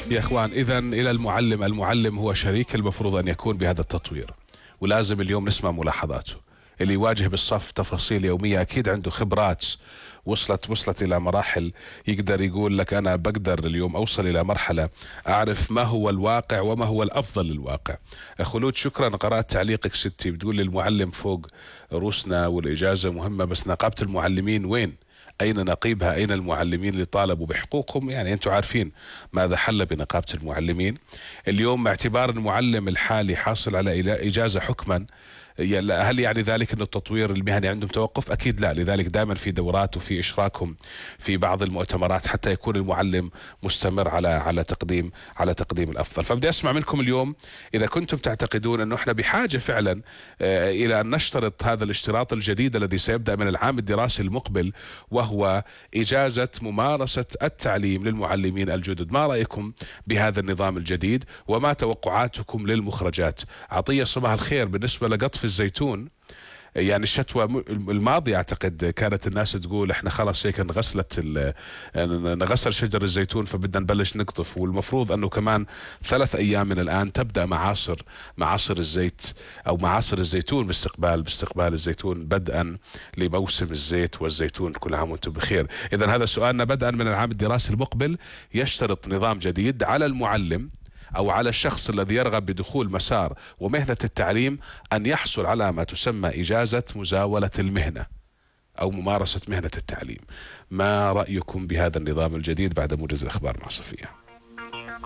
يا اخوان، اذا الى المعلم، المعلم هو شريك المفروض ان يكون بهذا التطوير، ولازم اليوم نسمع ملاحظاته. اللي يواجه بالصف تفاصيل يومية اكيد عنده خبرات وصلت الى مراحل، يقدر يقول لك انا بقدر اليوم اوصل الى مرحلة اعرف ما هو الواقع وما هو الافضل للواقع. خلود، شكرا، قرأت تعليقك ستي، بتقول لي المعلم فوق روسنا والاجازة مهمة، بس نقابة المعلمين وين؟ أين نقيبها؟ أين المعلمين اللي طالبوا بحقوقهم؟ يعني أنتم عارفين ماذا حل بنقابة المعلمين اليوم؟ باعتبار المعلم الحالي حاصل على إجازة حكما، هل يعني ذلك أن التطوير المهني عندهم توقف؟ أكيد لا. لذلك دائما في دورات وفي إشراكهم في بعض المؤتمرات حتى يكون المعلم مستمر على تقديم الأفضل. فبدي أسمع منكم اليوم إذا كنتم تعتقدون أنه إحنا بحاجة فعلا إلى أن نشترط هذا الاشتراط الجديد الذي سيبدأ من العام الدراسي المقبل، وهو إجازة ممارسة التعليم للمعلمين الجدد. ما رأيكم بهذا النظام الجديد وما توقعاتكم للمخرجات؟ عطية، صباح الخير. بالنسبة لقطف الزيتون، يعني الشتوى الماضية أعتقد كانت الناس تقول إحنا خلاص هيك نغسل شجر الزيتون فبدنا نبلش نقطف، والمفروض أنه كمان 3 أيام من الآن تبدأ معاصر الزيت أو معاصر الزيتون باستقبال الزيتون بدءا لموسم الزيت والزيتون. كل عام وأنتم بخير. إذا هذا سؤالنا، بدءا من العام الدراسي المقبل يشترط نظام جديد على المعلم أو على الشخص الذي يرغب بدخول مسار ومهنة التعليم أن يحصل على ما تسمى إجازة مزاولة المهنة أو ممارسة مهنة التعليم. ما رأيكم بهذا النظام الجديد بعد موجز الأخبار مع صفية؟